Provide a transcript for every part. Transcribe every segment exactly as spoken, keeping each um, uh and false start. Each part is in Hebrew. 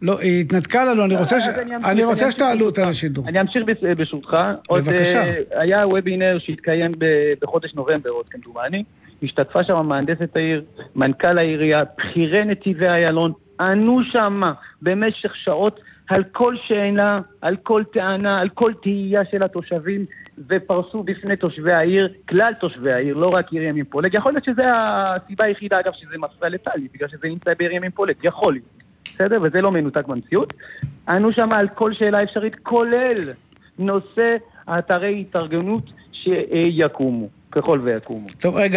לא, היא התנתקה לנו, אני רוצה, ש... אני רוצה שתעלו אותה לשידור. אני אמשיך ברשותך. בבקשה. היה וובינר שהתקיים בחודש נובמבר, עוד כמדומני. השתתפה שם מהנדסת העיר, מנכ"ל העירייה, בחירי נתיבי איילון, ענו שם במשך שעות על כל שאלה, על כל טענה, על כל תהייה של התושבים, ופרסו בפני תושבי העיר, כלל תושבי העיר, לא רק עיר ימין פולג. יכול להיות שזה הסיבה היחידה, אגב, שזה מפריע לטלי, בגלל שזה נמצא בעיר ימין פולג, יכול להיות. בסדר? וזה לא מנותק במציאות. ענו שם על כל שאלה אפשרית, כולל נושא האתרי התארגנות שיקומו, ככל ויקומו. טוב, רגע,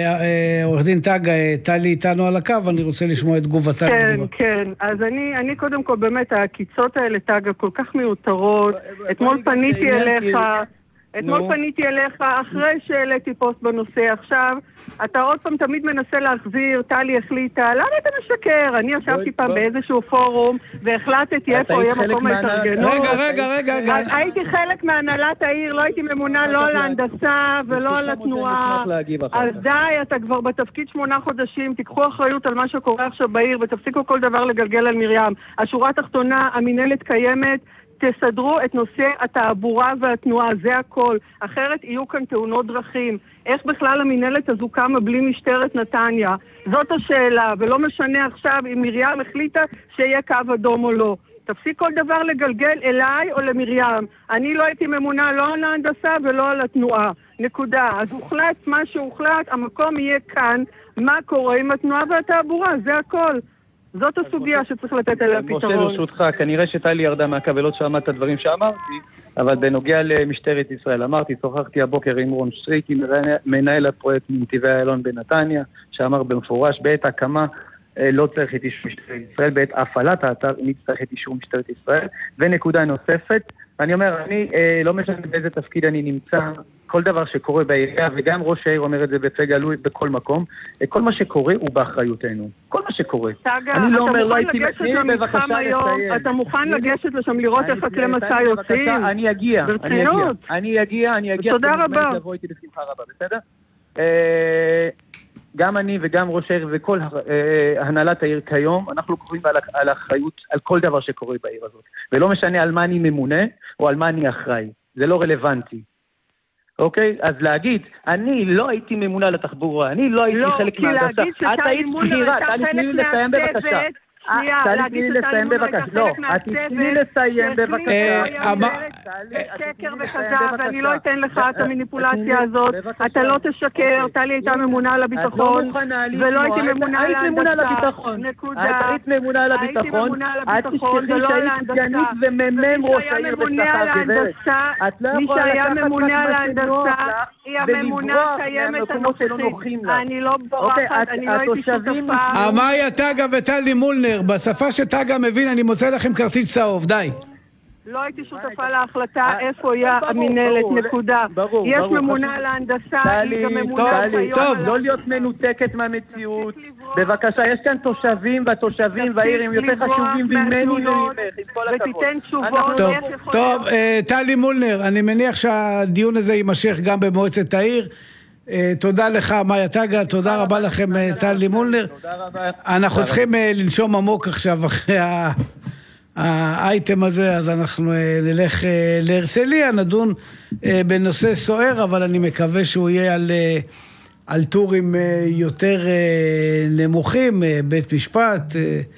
עורך דין טאג, טלי איתנו על הקו, אני רוצה לשמוע את תגובתה. כן, כן. אז אני, אני קודם כל, באמת, הקיצות האלה, טאג, כל כך מיותרות. אתמול פניתי אליך... אתמול פניתי אליך אחרי שהעליתי פוסט בנושא. עכשיו, אתה עוד פעם תמיד מנסה להחזיר, טלי החליטה, למה אתה משקר? אני ישבתי פעם באיזשהו פורום והחלטתי איפה יהיה מקום ההתארגנות. רגע, רגע, רגע. הייתי חלק מהנהלת העיר, לא הייתי ממונה לא על ההנדסה ולא על התנועה. אז די, אתה כבר בתפקיד שמונה חודשים, תיקחו אחריות על מה שקורה עכשיו בעיר ותפסיקו כל דבר לגלגל על מרים. השורה התחתונה, המנהלת קיימת, תסדרו את נושא התעבורה והתנועה, זה הכל. אחרת יהיו כאן תאונות דרכים. איך בכלל המנהלת הזו קמה בלי משטרת נתניה? זאת השאלה, ולא משנה עכשיו אם מרים החליטה שיהיה קו אדום או לא. תפסיק כל דבר לגלגל אליי או למרים. אני לא הייתי ממונה לא על ההנדסה ולא על התנועה. נקודה. אז הוחלט מה שהוחלט, המקום יהיה כאן. מה קורה עם התנועה והתעבורה? זה הכל. זאת הסוגיה שצריך לתת עליה פתרון. משה, ברשותך, כנראה שטלי ירדה מהקבלות שאמרת את הדברים שאמרתי, אבל בנוגע למשטרת ישראל, אמרתי, שוחחתי הבוקר עם רון שריקי, מנהל הפרויקט מנתיבי איילון בנתניה, שאמר במפורש, בעת הקמה לא צריך את אישור משטרת ישראל, בעת הפעלת האתר נצטרך את אישור משטרת ישראל, ונקודה נוספת, אני אומר, אני לא משנה באיזה תפקיד אני נמצא, כל דבר שקורה בעירייה, וגם ראש העיר אומר את זה בפה גלוי בכל מקום, כל מה שקורה הוא באחריותנו. כל מה שקורה. אני לא אומר, לא הייתי מתחיל, בבקשה לציין. אתה מוכן לגשת לשם לראות איך הכלי מסע יוצאים? אני אגיע, אני אגיע. אני אגיע, אני אגיע. תודה רבה. לבוא איתי בשמחה רבה, בסדר? גם אני וגם ראש העיר וכל הנהלת העיר כיום, אנחנו קוראים על האחריות, על כל דבר שקורה בעיר הזאת. ולא משנה על מה אני ממונה, או על מה אני אחראי. זה לא רלוונטי. אוקיי? אז להגיד, אני לא הייתי ממונה לתחבורה, אני לא הייתי חלק מההנדסה. את היית בחירה, תני לי לסיים בבקשה. תני לי לסיים בבקשה. לא, תני לי לסיים בבקשה. שקר וכזב, ואני לא אתן לך את המניפולציה הזאת. אתה לא תשקר, טלי הייתה ממונה על הביטחון, ולא הייתי ממונה על ההנדסה. נקודה. היית ממונה על הביטחון, את תשכחי שהיית סגנית וממם ראש העיר בצלחה גברת. את לא יכולה לקחת ממונה על ההנדסה, היא הממונה קיימת הנוכחית. אני לא בורחת, אני לא הייתי שותפה. מאיה טאגה וטלי מולנר, בשפה שטאגה מבין, אני מוצא לכם כרטיס צהוב, די. לא הייתי שותפה להחלטה איפה היה המנהלת, נקודה. יש ממונה על ההנדסה, היא גם ממונה על היום. טוב, לא להיות מנותקת מהמציאות. בבקשה, יש כאן תושבים והתושבים והעיר הם יותר חשובים ממני וממך, עם כל הכבוד. ותיתן תשובות. טוב, טלי מולנר, אני מניח שהדיון הזה יימשך גם במועצת העיר. תודה לך מאיה טאגה, תודה רבה לכם טלי מולנר. אנחנו צריכים לנשום עמוק עכשיו אחרי האייטם הזה, אז אנחנו נלך להרצליה, נדון בנושא סוער, אבל אני מקווה שהוא יהיה על, על טורים יותר נמוכים. בית משפט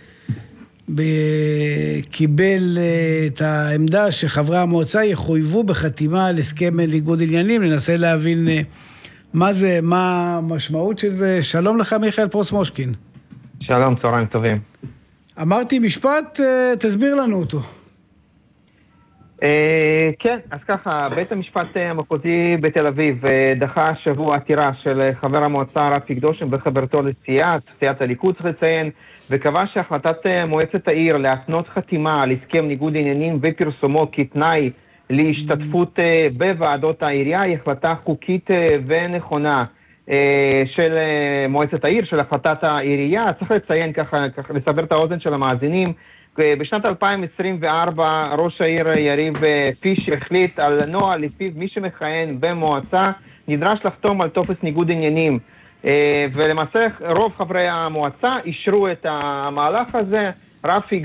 קיבל את העמדה שחברי המועצה יחויבו בחתימה על הסכם ניגוד עניינים. ננסה להבין מה זה, מה המשמעות של זה. שלום לך מיכאל פרוסמושקין. שלום, צהריים טובים. אמרתי משפט, תסביר לנו אותו. כן, אז ככה, בית המשפט המחוזי בתל אביב דחה שבוע עתירה של חבר המועצה רפי קדושים וחברתו לסיעה, סיעת הליכוד צריך לציין, וקבע שהחלטת מועצת העיר להתנות חתימה על הסכם ניגוד עניינים ופרסומו כתנאי להשתתפות בוועדות העירייה היא החלטה חוקית ונכונה של מועצת העיר, של החלטת העירייה. צריך לציין ככה, ככה לסבר את האוזן של המאזינים, בשנת אלפיים עשרים וארבע ראש העיר יריב פיש החליט על נוהל לפיו מי שמכהן במועצה נדרש לחתום על טופס ניגוד עניינים, ולמעשה רוב חברי המועצה אישרו את המהלך הזה. רפי